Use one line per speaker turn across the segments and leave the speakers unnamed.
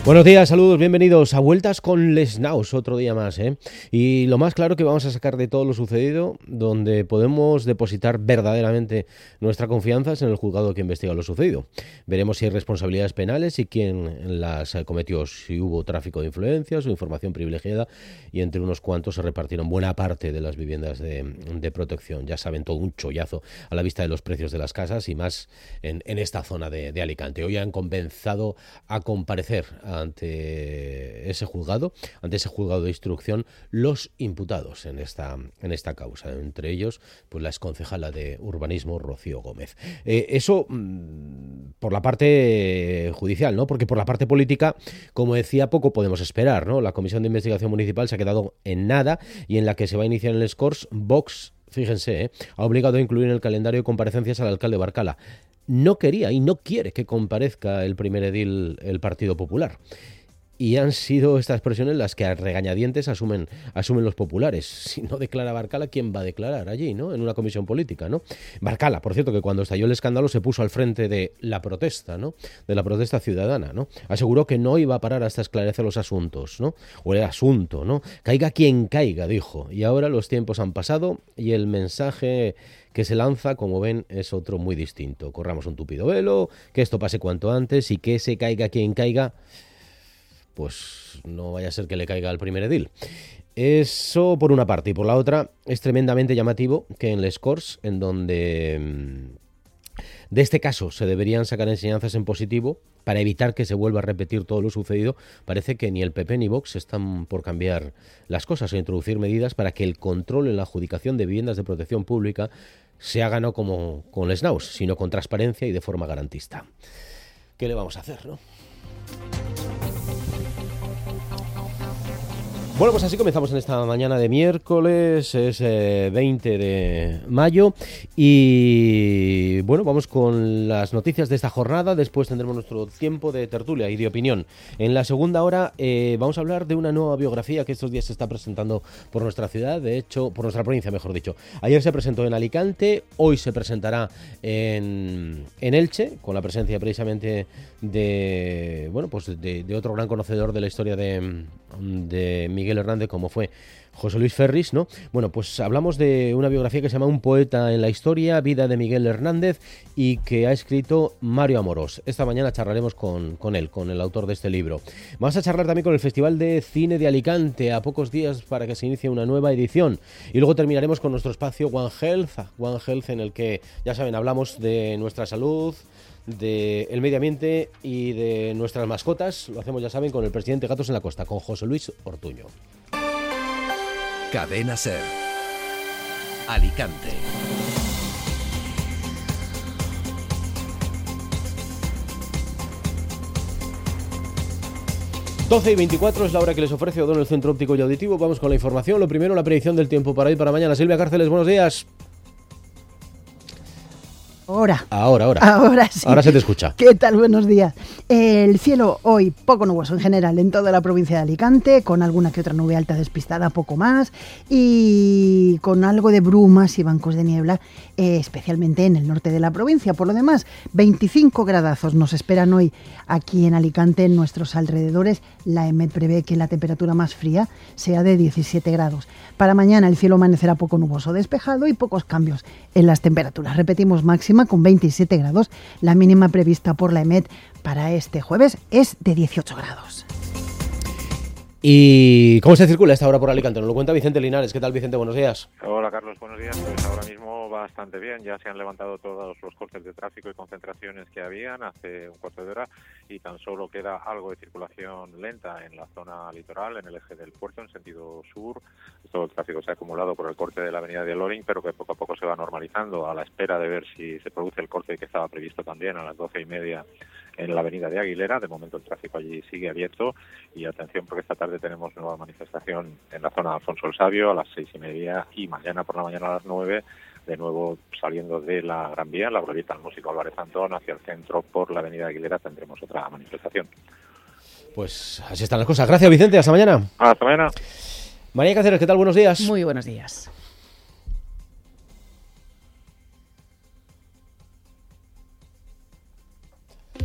Buenos días, saludos, bienvenidos a Vueltas con Les Naus, otro día más, ¿eh? Y lo más claro que vamos a sacar de todo lo sucedido, donde podemos depositar verdaderamente nuestra confianza es en el juzgado que investiga lo sucedido. Veremos si hay responsabilidades penales y quién las cometió, si hubo tráfico de influencias o información privilegiada, y entre unos cuantos se repartieron buena parte de las viviendas de protección. Ya saben, todo un chollazo a la vista de los precios de las casas y más en esta zona de Alicante. Hoy han comenzado a comparecer ante ese juzgado de instrucción, los imputados en esta causa, entre ellos pues la exconcejala de urbanismo Rocío Gómez. Eso por la parte judicial, ¿no? Porque por la parte política, como decía, poco podemos esperar, ¿no? La Comisión de Investigación Municipal se ha quedado en nada, y en la que se va a iniciar el Scors, Vox, fíjense, ha obligado a incluir en el calendario de comparecencias al alcalde Barcala. No quería y no quiere que comparezca el primer edil el Partido Popular. Y han sido estas presiones las que a regañadientes asumen los populares. Si no declara Barcala, ¿quién va a declarar allí, ¿no? En una comisión política, ¿no? Barcala, por cierto, que cuando estalló el escándalo se puso al frente de la protesta, ¿no? De la protesta ciudadana, ¿no? Aseguró que no iba a parar hasta esclarecer los asuntos, ¿no? O el asunto, ¿no? Caiga quien caiga, dijo. Y ahora los tiempos han pasado y el mensaje que se lanza, como ven, es otro muy distinto. Corramos un tupido velo, que esto pase cuanto antes y que se caiga quien caiga, pues no vaya a ser que le caiga al primer edil. Eso por una parte. Y por la otra, es tremendamente llamativo que en Les Corts, en donde de este caso se deberían sacar enseñanzas en positivo para evitar que se vuelva a repetir todo lo sucedido, parece que ni el PP ni Vox están por cambiar las cosas o introducir medidas para que el control en la adjudicación de viviendas de protección pública se haga no como con Les Naus, sino con transparencia y de forma garantista. ¿Qué le vamos a hacer, no? Bueno, pues así comenzamos en esta mañana de miércoles, es 20 de mayo y bueno, vamos con las noticias de esta jornada. Después tendremos nuestro tiempo de tertulia y de opinión. En la segunda hora vamos a hablar de una nueva biografía que estos días se está presentando por nuestra ciudad, de hecho, por nuestra provincia, mejor dicho. Ayer se presentó en Alicante, hoy se presentará en Elche, con la presencia precisamente de otro gran conocedor de la historia de Miguel Hernández, como fue José Luis Ferris, ¿no? Bueno, pues hablamos de una biografía que se llama Un poeta en la historia, vida de Miguel Hernández, y que ha escrito Mario Amorós. Esta mañana charlaremos con él, con el autor de este libro. Vamos a charlar también con el Festival de Cine de Alicante, a pocos días para que se inicie una nueva edición. Y luego terminaremos con nuestro espacio One Health, en el que, ya saben, hablamos de nuestra salud, del medio ambiente y de nuestras mascotas. Lo hacemos, ya saben, con el presidente Gatos en la Costa, con José Luis Ortuño.
Cadena SER, Alicante.
Doce y 24 es la hora que les ofrece Odón, el Centro Óptico y Auditivo. Vamos con la información. Lo primero, la predicción del tiempo para hoy, para mañana. Silvia Cárceles, buenos días. Ahora sí. Ahora se te escucha.
¿Qué tal? Buenos días. El cielo hoy poco nuboso en general en toda la provincia de Alicante, con alguna que otra nube alta despistada, poco más, y con algo de brumas y bancos de niebla, especialmente en el norte de la provincia. Por lo demás, 25 gradazos nos esperan hoy aquí en Alicante, en nuestros alrededores. La EMET prevé que la temperatura más fría sea de 17 grados. Para mañana el cielo amanecerá poco nuboso, despejado y pocos cambios en las temperaturas. Repetimos, máxima con 27 grados. La mínima prevista por la EMET para este jueves es de 18 grados.
¿Y cómo se circula esta hora por Alicante? Nos lo cuenta Vicente Linares. ¿Qué tal, Vicente? Buenos días.
Hola, Carlos. Buenos días. Pues ahora mismo bastante bien. Ya se han levantado todos los cortes de tráfico y concentraciones que habían hace un cuarto de hora y tan solo queda algo de circulación lenta en la zona litoral, en el eje del puerto, en sentido sur. Todo el tráfico se ha acumulado por el corte de la avenida de Loring, pero que poco a poco se va normalizando a la espera de ver si se produce el corte que estaba previsto también a las 12:30 en la avenida de Aguilera. De momento el tráfico allí sigue abierto y atención porque esta tarde tenemos nueva manifestación en la zona de Alfonso el Sabio a las 6:30 y mañana por la mañana a las 9, de nuevo saliendo de la Gran Vía, la glorieta del Músico Álvarez Antón, hacia el centro por la avenida Aguilera tendremos otra manifestación.
Pues así están las cosas. Gracias, Vicente. Hasta mañana.
Hasta mañana.
María Cáceres, ¿qué tal? Buenos días.
Muy buenos días.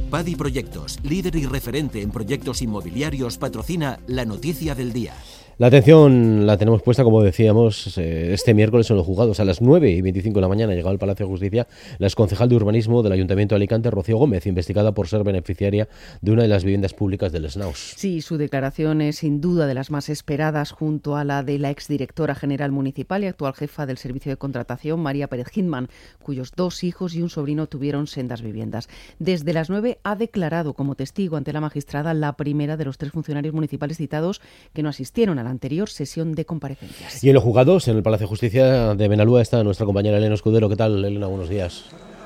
Padi Proyectos, líder y referente en proyectos inmobiliarios, patrocina la noticia del día.
La atención la tenemos puesta, como decíamos, este miércoles en los juzgados. A las 9:25 de la mañana llegado al Palacio de Justicia la exconcejal de Urbanismo del Ayuntamiento de Alicante, Rocío Gómez, investigada por ser beneficiaria de una de las viviendas públicas del Snaus.
Sí, su declaración es sin duda de las más esperadas, junto a la de la exdirectora general municipal y actual jefa del Servicio de Contratación, María Pérez Hindman, cuyos 2 hijos y un sobrino tuvieron sendas viviendas. Desde las 9 ha declarado como testigo ante la magistrada la primera de los 3 funcionarios municipales citados que no asistieron a la anterior sesión de comparecencias.
Y en los juzgados, en el Palacio de Justicia de Benalúa, está nuestra compañera Elena Escudero. ¿Qué tal, Elena? Buenos días.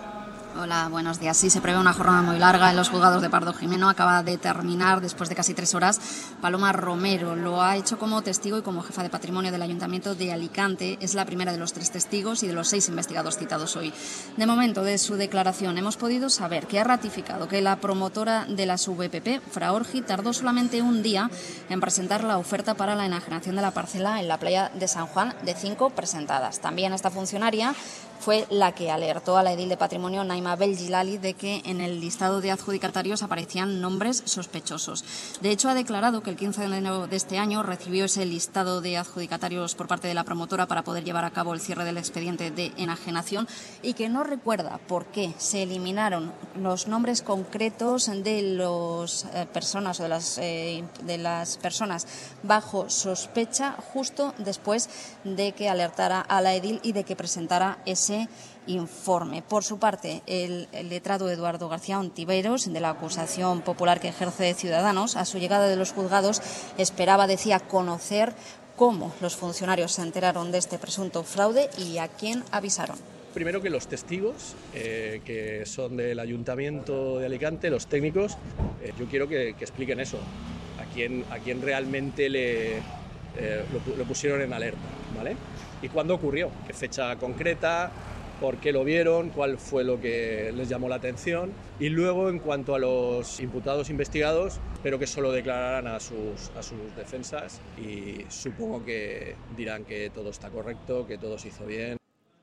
Hola, buenos días. Sí, se prevé una jornada muy larga en los juzgados de Pardo Jimeno. Acaba de terminar después de casi 3 horas. Paloma Romero lo ha hecho como testigo y como jefa de patrimonio del Ayuntamiento de Alicante. Es la primera de los 3 testigos y de los 6 investigados citados hoy. De momento, de su declaración, hemos podido saber que ha ratificado que la promotora de las VPP, Fraorgi, tardó solamente un día en presentar la oferta para la enajenación de la parcela en la playa de San Juan, de 5 presentadas. También esta funcionaria fue la que alertó a la edil de patrimonio, Naima Belgilali, de que en el listado de adjudicatarios aparecían nombres sospechosos. De hecho, ha declarado que el 15 de enero de este año recibió ese listado de adjudicatarios por parte de la promotora para poder llevar a cabo el cierre del expediente de enajenación y que no recuerda por qué se eliminaron los nombres concretos de las personas o de las personas bajo sospecha justo después de que alertara a la edil y de que presentara ese informe. Por su parte, el letrado Eduardo García Ontiveros, de la acusación popular que ejerce Ciudadanos, a su llegada de los juzgados esperaba, decía, conocer cómo los funcionarios se enteraron de este presunto fraude y a quién avisaron.
Primero que los testigos, que son del Ayuntamiento de Alicante, los técnicos, yo quiero que expliquen eso, a quién realmente lo pusieron en alerta, ¿vale? ¿Y cuándo ocurrió? ¿Qué fecha concreta? ¿Por qué lo vieron? ¿Cuál fue lo que les llamó la atención? Y luego, en cuanto a los imputados investigados, espero que solo declararan a sus defensas y supongo que dirán que todo está correcto, que todo se hizo bien.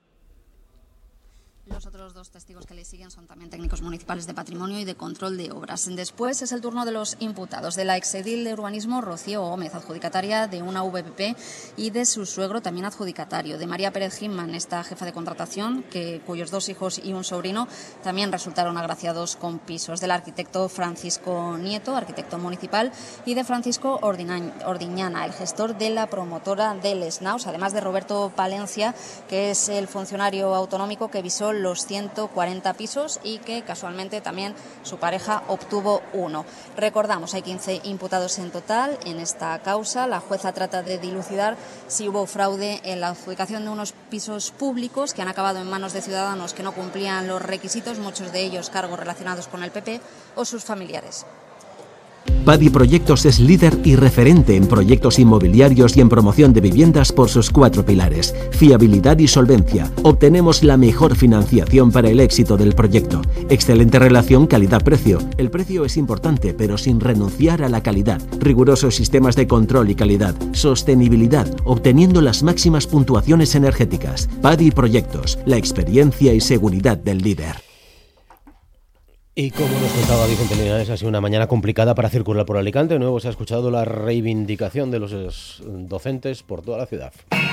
Los otros 2 testigos que le siguen son también técnicos municipales de patrimonio y de control de obras. Después es el turno de los imputados, de la exedil de urbanismo Rocío Gómez, adjudicataria de una VPP, y de su suegro, también adjudicatario, de María Pérez Hindman, esta jefa de contratación, cuyos 2 hijos y un sobrino también resultaron agraciados con pisos, del arquitecto Francisco Nieto, arquitecto municipal, y de Francisco Ordiñana, el gestor de la promotora del Snaus, además de Roberto Palencia, que es el funcionario autonómico que visó los 140 pisos y que casualmente también su pareja obtuvo 1. Recordamos, hay 15 imputados en total en esta causa. La jueza trata de dilucidar si hubo fraude en la adjudicación de unos pisos públicos que han acabado en manos de ciudadanos que no cumplían los requisitos, muchos de ellos cargos relacionados con el PP o sus familiares.
Padi Proyectos es líder y referente en proyectos inmobiliarios y en promoción de viviendas por sus 4 pilares: fiabilidad y solvencia. Obtenemos la mejor financiación para el éxito del proyecto. Excelente relación calidad-precio. El precio es importante, pero sin renunciar a la calidad. Rigurosos sistemas de control y calidad. Sostenibilidad, obteniendo las máximas puntuaciones energéticas. Padi Proyectos, la experiencia y seguridad del líder.
Y como nos contaba Vicente Linares, ha sido una mañana complicada para circular por Alicante. De nuevo se ha escuchado la reivindicación de los docentes por toda la ciudad.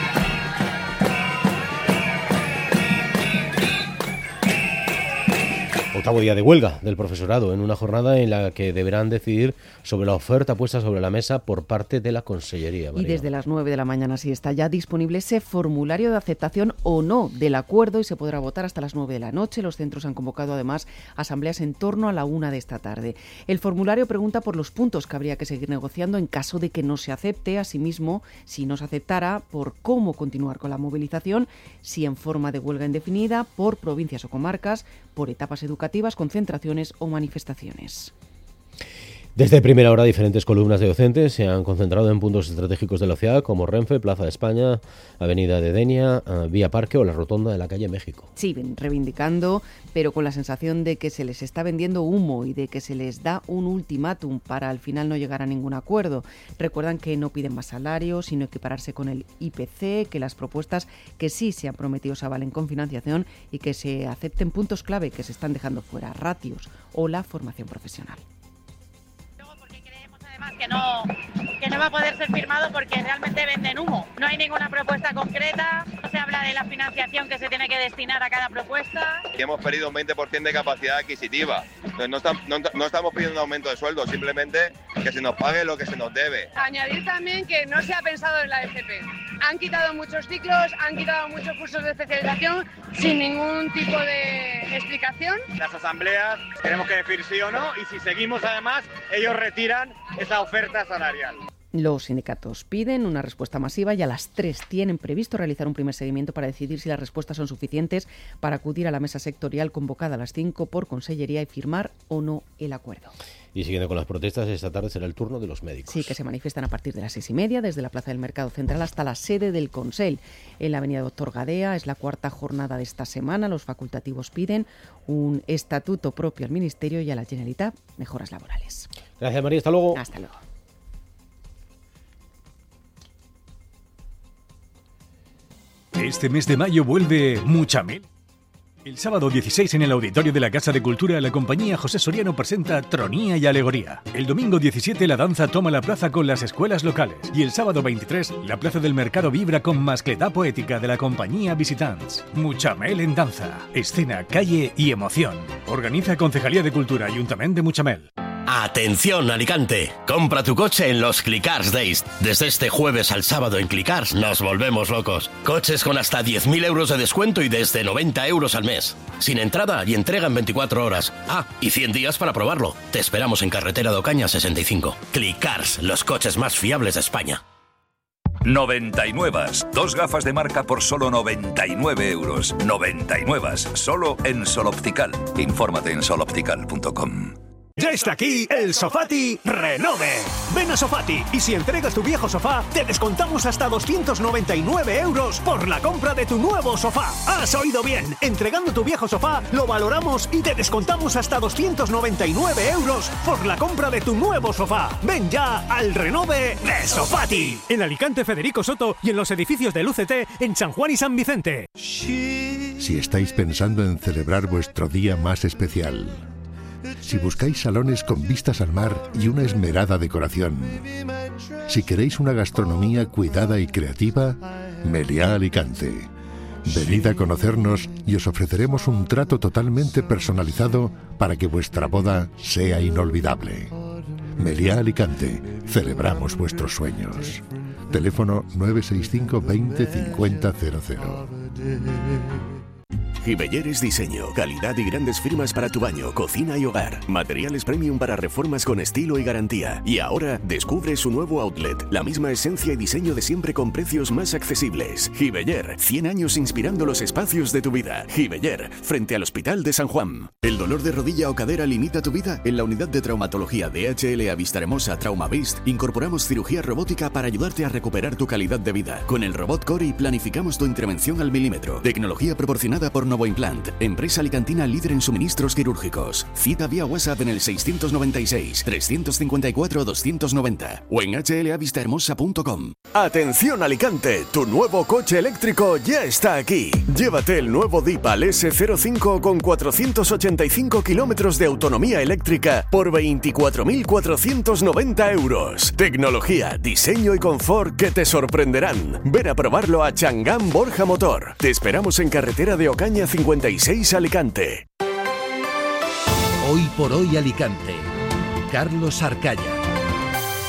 Octavo día de huelga del profesorado, en una jornada en la que deberán decidir sobre la oferta puesta sobre la mesa por parte de la Consellería.
Y desde las 9 de la mañana sí está ya disponible ese formulario de aceptación o no del acuerdo y se podrá votar hasta las 9 de la noche. Los centros han convocado además asambleas en torno a la 1 de esta tarde. El formulario pregunta por los puntos que habría que seguir negociando en caso de que no se acepte. Asimismo, si no se aceptara, por cómo continuar con la movilización, si en forma de huelga indefinida, por provincias o comarcas, por etapas educativas, concentraciones o manifestaciones.
Desde primera hora, diferentes columnas de docentes se han concentrado en puntos estratégicos de la ciudad, como Renfe, Plaza de España, Avenida de Denia, Vía Parque o la rotonda de la calle México.
Sí, ven reivindicando, pero con la sensación de que se les está vendiendo humo y de que se les da un ultimátum para al final no llegar a ningún acuerdo. Recuerdan que no piden más salarios, sino equipararse con el IPC, que las propuestas que sí se han prometido se avalen con financiación y que se acepten puntos clave que se están dejando fuera, ratios o la formación profesional.
Que no va a poder ser firmado porque realmente venden humo. No hay ninguna propuesta concreta, no se habla de la financiación que se tiene que destinar a cada propuesta.
Y hemos perdido un 20% de capacidad adquisitiva. Entonces no estamos pidiendo un aumento de sueldo, simplemente que se nos pague lo que se nos debe.
Añadir también que no se ha pensado en la FP. Han quitado muchos ciclos, han quitado muchos cursos de especialización sin ningún tipo de explicación.
Las asambleas tenemos que decir sí o no y si seguimos además ellos retiran esa oferta salarial.
Los sindicatos piden una respuesta masiva y a las 3 tienen previsto realizar un primer seguimiento para decidir si las respuestas son suficientes para acudir a la mesa sectorial convocada a las 5 por Consellería y firmar o no el acuerdo.
Y siguiendo con las protestas, esta tarde será el turno de los médicos.
Sí, que se manifiestan a partir de las 6:30 desde la Plaza del Mercado Central hasta la sede del Consell. En la avenida Doctor Gadea es la 4ª jornada de esta semana. Los facultativos piden un estatuto propio al Ministerio y a la Generalitat mejoras laborales.
Gracias, María. Hasta luego.
Hasta luego.
Este mes de mayo vuelve Muchamel. El sábado 16 en el auditorio de la Casa de Cultura, la compañía José Soriano presenta Tronía y Alegoría. El domingo 17 la danza toma la plaza con las escuelas locales. Y el sábado 23 la plaza del mercado vibra con mascletá poética de la compañía Visitants. Muchamel en danza, escena, calle y emoción. Organiza Concejalía de Cultura, Ayuntamiento de Muchamel.
Atención Alicante, compra tu coche en los Clicars Days. Desde este jueves al sábado en Clicars nos volvemos locos. Coches con hasta 10.000 euros de descuento y desde 90 euros al mes. Sin entrada y entrega en 24 horas. Y 100 días para probarlo. Te esperamos en Carretera de Ocaña 65. Clicars, los coches más fiables de España.
99. 2 gafas de marca por solo 99 euros. 99. Solo en Sol Optical. Infórmate en soloptical.com.
Ya está aquí el Sofati Renove. Ven a Sofati y si entregas tu viejo sofá, te descontamos hasta 299 euros por la compra de tu nuevo sofá. ¿Has oído bien? Entregando tu viejo sofá, lo valoramos y te descontamos hasta 299 euros por la compra de tu nuevo sofá. Ven ya al Renove de Sofati. En Alicante, Federico Soto y en los edificios del UCT en San Juan y San Vicente.
Si estáis pensando en celebrar vuestro día más especial, si buscáis salones con vistas al mar y una esmerada decoración, si queréis una gastronomía cuidada y creativa, Meliá Alicante. Venid a conocernos y os ofreceremos un trato totalmente personalizado para que vuestra boda sea inolvidable. Meliá Alicante, celebramos vuestros sueños. Teléfono 965 20 50 00.
Gibeller Diseño, calidad y grandes firmas para tu baño, cocina y hogar. Materiales premium para reformas con estilo y garantía. Y ahora descubre su nuevo outlet, la misma esencia y diseño de siempre con precios más accesibles. Gibeller, 100 años inspirando los espacios de tu vida. Gibeller, frente al Hospital de San Juan. ¿El dolor de rodilla o cadera limita tu vida? En la unidad de traumatología de HLA Vistahermosa TraumaVist incorporamos cirugía robótica para ayudarte a recuperar tu calidad de vida. Con el robot Cori planificamos tu intervención al milímetro. Tecnología proporcionada por Novo Implant, empresa alicantina líder en suministros quirúrgicos. Cita vía WhatsApp en el 696 354 290 o en hlavistahermosa.com. Atención Alicante, tu nuevo coche eléctrico ya está aquí. Llévate el nuevo Deepal S05 con 485 kilómetros de autonomía eléctrica por 24.490 euros. Tecnología, diseño y confort que te sorprenderán. Ven a probarlo a Changán Borja Motor. Te esperamos en Carretera de Ocaña 56 Alicante.
Hoy por hoy Alicante. Carlos Arcaya.